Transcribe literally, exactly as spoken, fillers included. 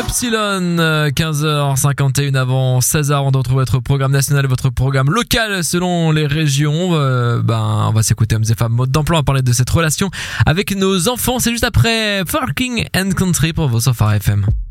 Epsilon, quinze heures cinquante et une avant seize heures, on retrouve votre programme national et votre programme local selon les régions. Euh, ben, on va s'écouter Hommes et Femmes mode d'emploi, on va parler de cette relation avec nos enfants. C'est juste après Farking and Country pour vos Sophar F M.